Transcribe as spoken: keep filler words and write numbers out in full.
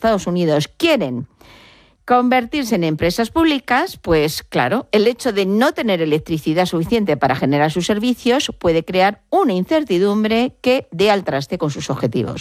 Estados Unidos quieren convertirse en empresas públicas, pues claro, el hecho de no tener electricidad suficiente para generar sus servicios puede crear una incertidumbre que dé al traste con sus objetivos.